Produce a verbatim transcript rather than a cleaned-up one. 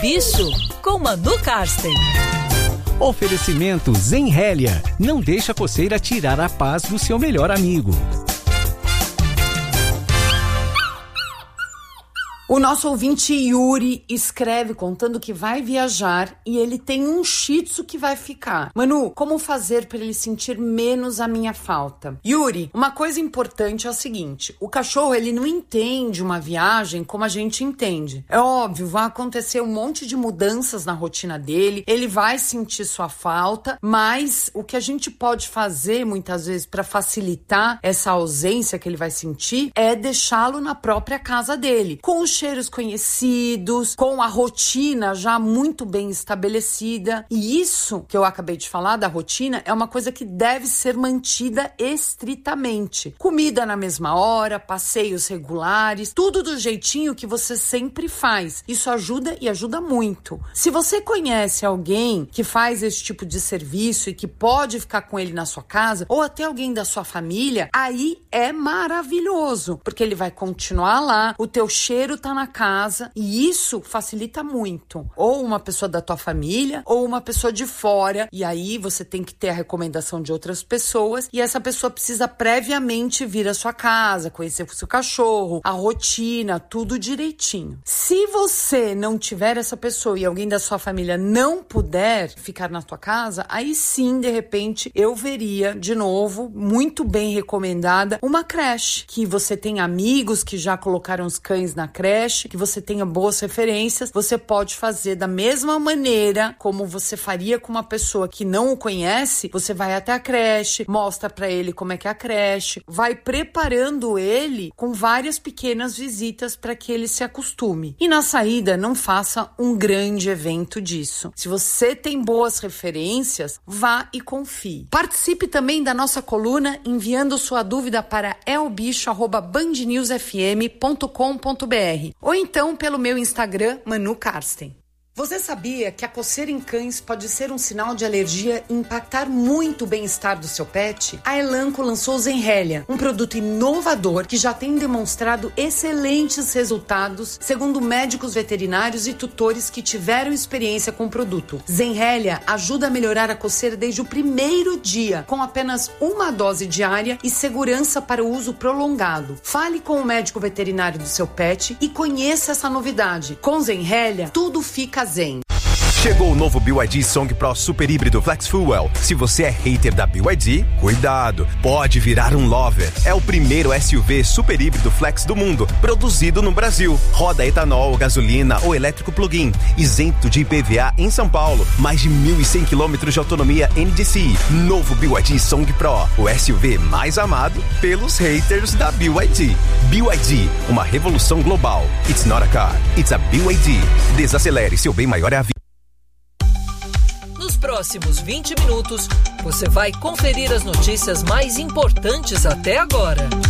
Bicho, com Manu Karsten. Oferecimento Zenrélia. Não deixa a coceira tirar a paz do seu melhor amigo. O nosso ouvinte Yuri escreve contando que vai viajar e ele tem um shih tzu que vai ficar. Manu, como fazer para ele sentir menos a minha falta? Yuri, uma coisa importante é o seguinte, o cachorro ele não entende uma viagem como a gente entende. É óbvio, vai acontecer um monte de mudanças na rotina dele, ele vai sentir sua falta, mas o que a gente pode fazer muitas vezes para facilitar essa ausência que ele vai sentir é deixá-lo na própria casa dele, com os cheiros conhecidos, com a rotina já muito bem estabelecida. E isso que eu acabei de falar da rotina é uma coisa que deve ser mantida estritamente. Comida na mesma hora, passeios regulares, tudo do jeitinho que você sempre faz. Isso ajuda e ajuda muito. Se você conhece alguém que faz esse tipo de serviço e que pode ficar com ele na sua casa, ou até alguém da sua família, aí é maravilhoso, porque ele vai continuar lá, o teu cheiro tá na casa e isso facilita muito. Ou uma pessoa da tua família ou uma pessoa de fora, e aí você tem que ter a recomendação de outras pessoas e essa pessoa precisa previamente vir à sua casa, conhecer o seu cachorro, a rotina, tudo direitinho. Se você não tiver essa pessoa e alguém da sua família não puder ficar na tua casa, aí sim, de repente, eu veria de novo, muito bem recomendada, uma creche, que você tem amigos que já colocaram os cães na creche, que você tenha boas referências, você pode fazer da mesma maneira como você faria com uma pessoa que não o conhece, você vai até a creche, mostra pra ele como é que é a creche, vai preparando ele com várias pequenas visitas para que ele se acostume. E na saída, não faça um grande evento disso. Se você tem boas referências, vá e confie. Participe também da nossa coluna enviando sua dúvida para elbicho arroba band news f m ponto com ponto b r ou então pelo meu Instagram, Manu Karsten. Você sabia que a coceira em cães pode ser um sinal de alergia e impactar muito o bem-estar do seu pet? A Elanco lançou o Zenrélia, um produto inovador que já tem demonstrado excelentes resultados, segundo médicos veterinários e tutores que tiveram experiência com o produto. Zenrélia ajuda a melhorar a coceira desde o primeiro dia, com apenas uma dose diária e segurança para o uso prolongado. Fale com o médico veterinário do seu pet e conheça essa novidade. Com Zenrélia, tudo fica zen. Chegou o novo B Y D Song Pro Super Híbrido Flex Fuel. Se você é hater da B Y D, cuidado, pode virar um lover. É o primeiro S U V super híbrido flex do mundo, produzido no Brasil. Roda etanol, gasolina ou elétrico plug-in, isento de I P V A em São Paulo. Mais de mil e cem quilômetros de autonomia N D C I. Novo B Y D Song Pro, o S U V mais amado pelos haters da B Y D. B Y D, uma revolução global. It's not a car, it's a B Y D. Desacelere, seu bem maior é a vida. Nos próximos vinte minutos, você vai conferir as notícias mais importantes até agora.